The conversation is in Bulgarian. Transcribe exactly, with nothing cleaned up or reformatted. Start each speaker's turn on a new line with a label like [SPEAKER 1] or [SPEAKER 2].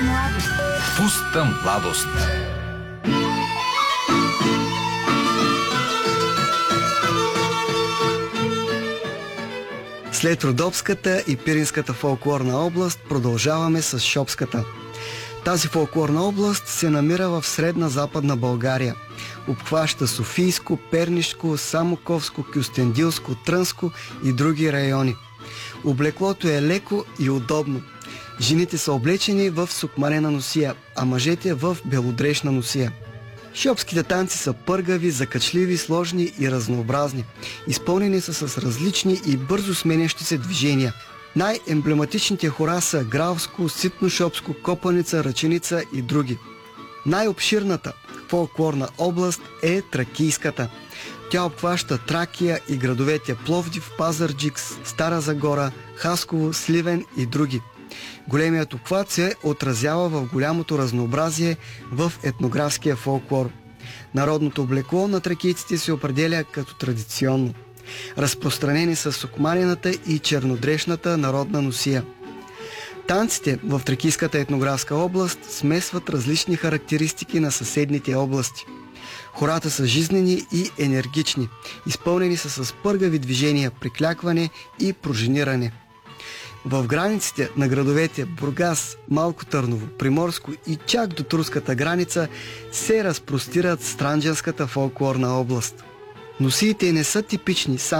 [SPEAKER 1] младост.
[SPEAKER 2] Пуста младост.
[SPEAKER 3] След Родопската и Пиринската фолклорна област продължаваме с Шопската. Тази фолклорна област се намира в средна западна България. Обхваща Софийско, Пернишко, Самоковско, Кюстендилско, Трънско и други райони. Облеклото е леко и удобно. Жените са облечени в сукмарена носия, а мъжете в белодрешна носия. Шопските танци са пъргави, закачливи, сложни и разнообразни. Изпълнени са с различни и бързо сменящи се движения. Най-емблематичните хора са Гралско, Ситно-Шопско, Копаница, Ръченица и други. Най-обширната фолклорна област е Тракийската. Тя обхваща Тракия и градовете Пловдив, Пазарджик, Стара Загора, Хасково, Сливен и други. Големият обхват се отразява в голямото разнообразие в етнографския фолклор. Народното облекло на тракийците се определя като традиционно. Разпространени са сукмарената и чернодрешната народна носия. Танците в Тракийската етнографска област смесват различни характеристики на съседните области. Хората са жизнени и енергични, изпълнени са с пъргави движения, приклякване и пружиниране. В границите на градовете Бургас, Малко Търново, Приморско и чак до турската граница се разпростират Странджанската фолклорна област. Носиите не са типични само